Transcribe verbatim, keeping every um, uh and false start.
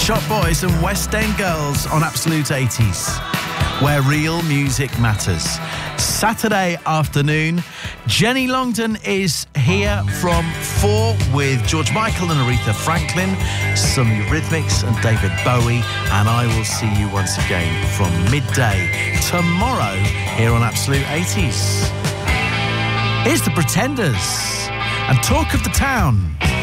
Shop Boys and West End Girls on Absolute eighties, where real music matters. Saturday afternoon, Jenny Longdon is here from four with George Michael and Aretha Franklin, some Eurythmics and David Bowie, and I will see you once again from midday tomorrow here on Absolute eighties. Here's the Pretenders and Talk of the Town.